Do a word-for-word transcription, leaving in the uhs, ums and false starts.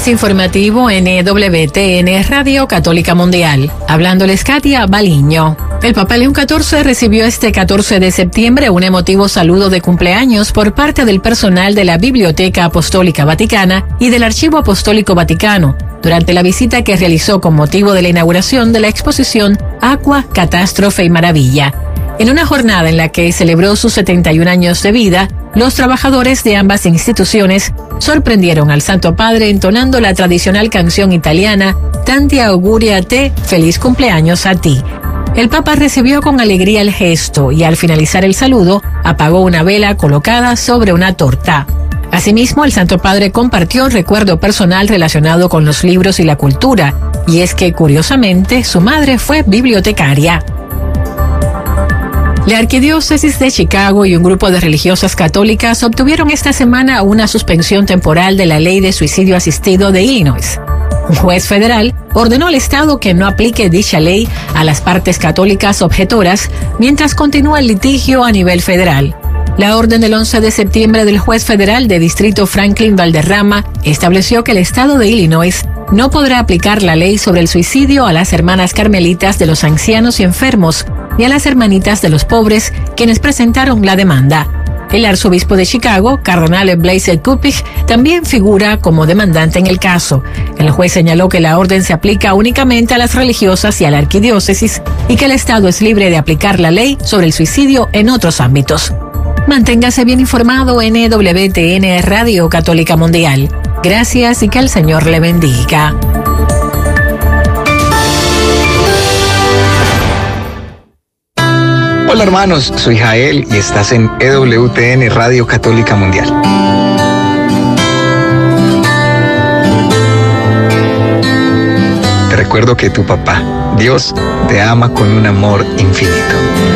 Más informativo en E W T N Radio Católica Mundial. Hablándoles Katia Baliño. El Papa León catorce recibió este catorce de septiembre un emotivo saludo de cumpleaños por parte del personal de la Biblioteca Apostólica Vaticana y del Archivo Apostólico Vaticano, durante la visita que realizó con motivo de la inauguración de la exposición Aqua, Catástrofe y Maravilla. En una jornada en la que celebró sus setenta y un años de vida, los trabajadores de ambas instituciones sorprendieron al Santo Padre entonando la tradicional canción italiana Tanti auguri a te, feliz cumpleaños a ti. El Papa recibió con alegría el gesto y al finalizar el saludo apagó una vela colocada sobre una torta. Asimismo, el Santo Padre compartió un recuerdo personal relacionado con los libros y la cultura, y es que, curiosamente, su madre fue bibliotecaria. La Arquidiócesis de Chicago y un grupo de religiosas católicas obtuvieron esta semana una suspensión temporal de la ley de suicidio asistido de Illinois. Un juez federal ordenó al Estado que no aplique dicha ley a las partes católicas objetoras mientras continúa el litigio a nivel federal. La orden del once de septiembre del juez federal de distrito Franklin Valderrama estableció que el Estado de Illinois no podrá aplicar la ley sobre el suicidio a las hermanas carmelitas de los ancianos y enfermos ni a las hermanitas de los pobres quienes presentaron la demanda. El arzobispo de Chicago, cardenal Blaise Kupich, también figura como demandante en el caso. El juez señaló que la orden se aplica únicamente a las religiosas y a la arquidiócesis y que el Estado es libre de aplicar la ley sobre el suicidio en otros ámbitos. Manténgase bien informado en E W T N Radio Católica Mundial. Gracias y que el Señor le bendiga. Hola hermanos, soy Jael y estás en E W T N Radio Católica Mundial. Te recuerdo que tu papá, Dios, te ama con un amor infinito.